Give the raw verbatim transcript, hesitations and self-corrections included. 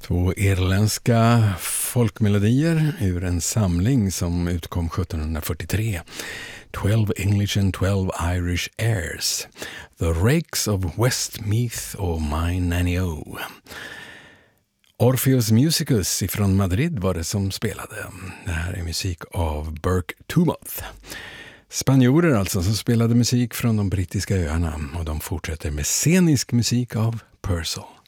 Två irländska folkmelodier ur en samling som utkom sjuttonhundrafyrtiotre. twelve English and twelve Irish Airs. The Rakes of Westmeath och My Nanny O. Orpheus Musicus ifrån Madrid var det som spelade. Det här är musik av Burke Tumouth. Spanjorer alltså som spelade musik från de brittiska öarna, och de fortsätter med scenisk musik av Purcell.